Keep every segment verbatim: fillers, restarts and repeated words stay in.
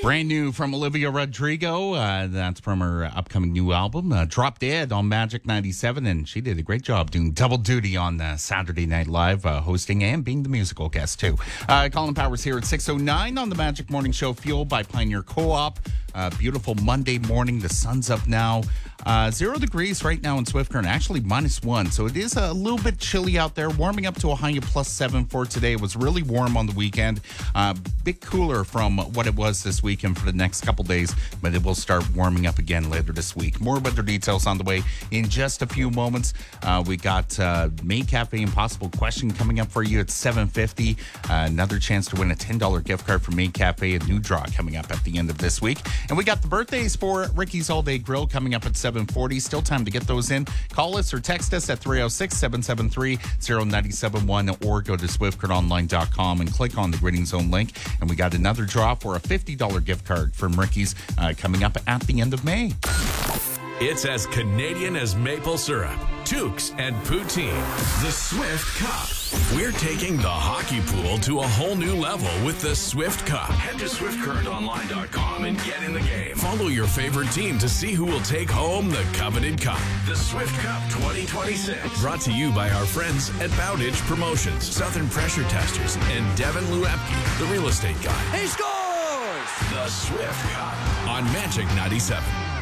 Brand new from Olivia Rodrigo. Uh, that's from her upcoming new album, uh, Drop Dead on Magic ninety-seven. And she did a great job doing double duty on uh, Saturday Night Live, uh, hosting and being the musical guest, too. Uh, Colin Powers here at six oh nine on the Magic Morning Show, fueled by Pioneer Co-op. Uh, beautiful Monday morning. The sun's up now. Uh, zero degrees right now in Swift Current, actually minus one. So it is a little bit chilly out there, warming up to a high of plus seven for today. It was really warm on the weekend. A uh, bit cooler from what it was this weekend for the next couple days, but it will start warming up again later this week. More weather details on the way in just a few moments. Uh, we got uh, Maid Cafe Impossible Question coming up for you at seven fifty. Uh, another chance to win a ten dollars gift card from Maid Cafe, a new draw coming up at the end of this week. And we got the birthdays for Ricky's All Day Grill coming up at seven forty. Still time to get those in. Call us or text us at three oh six, seven seven three, oh nine seven one or go to swift current online dot com and click on the Grading Zone link. And we got another draw for a fifty dollars gift card from Ricky's uh, coming up at the end of May. It's as Canadian as maple syrup, toques, and poutine. The Swift Cup. We're taking the hockey pool to a whole new level with the Swift Cup. Head to swift current online dot com and get in the game. Follow your favorite team to see who will take home the coveted cup. The Swift Cup twenty twenty-six. Brought to you by our friends at Bowditch Promotions, Southern Pressure Testers, and Devin Luepke, the real estate guy. He scores! The Swift Cup on Magic ninety-seven.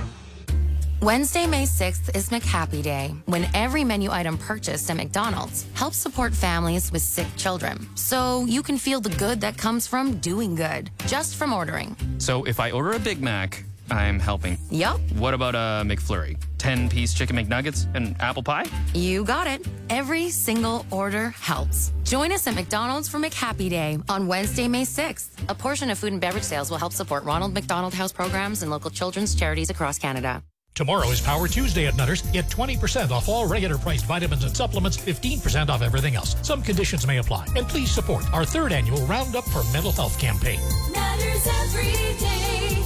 Wednesday, May sixth is McHappy Day, when every menu item purchased at McDonald's helps support families with sick children. So you can feel the good that comes from doing good, just from ordering. So if I order a Big Mac, I'm helping. Yup. What about a McFlurry? ten-piece chicken McNuggets and apple pie? You got it. Every single order helps. Join us at McDonald's for McHappy Day on Wednesday, May sixth. A portion of food and beverage sales will help support Ronald McDonald House programs and local children's charities across Canada. Tomorrow is Power Tuesday at Nutters. Get twenty percent off all regular priced vitamins and supplements, fifteen percent off everything else. Some conditions may apply. And please support our third annual Roundup for Mental Health campaign. Nutters Everyday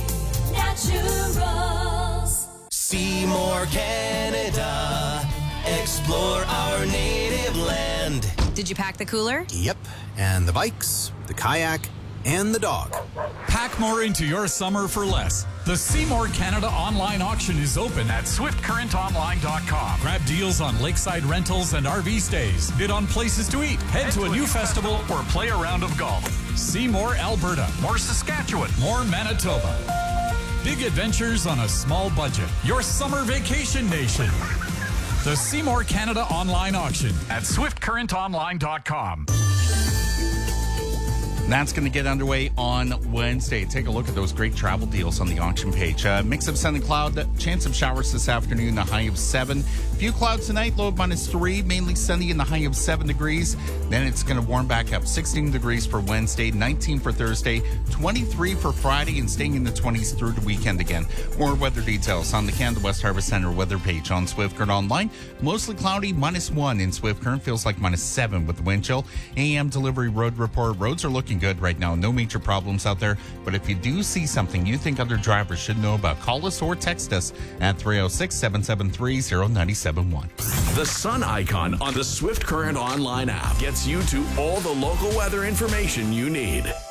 Naturals. See more Canada. Explore our native land. Did you pack the cooler? Yep. And the bikes, the kayak, and the dog. Pack more into your summer for less. The Seymour Canada online auction is open at swift current online dot com. Grab deals on lakeside rentals and R V stays. Bid on places to eat. Head, Head to, to a new festival, festival or play a round of golf. See more Alberta. More Saskatchewan. More Manitoba. Big adventures on a small budget. Your summer vacation nation. The Seymour Canada online auction at swift current online dot com. That's going to get underway on Wednesday. Take a look at those great travel deals on the auction page. Uh, mix of sun and cloud, chance of showers this afternoon, a high of seven. Few clouds tonight, low of minus three, mainly sunny and the high of seven degrees. Then it's going to warm back up, sixteen degrees for Wednesday, nineteen for Thursday, twenty-three for Friday, and staying in the twenties through the weekend again. More weather details on the Canada West Harvest Center weather page on Swift Current Online. Mostly cloudy, minus one in Swift Current. Feels like minus seven with the wind chill. A M delivery road report. Roads are looking good right now. No major problems out there. But if you do see something you think other drivers should know about, call us or text us at three oh six, seven seven three, oh nine seven one. The sun icon on the Swift Current Online app gets you to all the local weather information you need.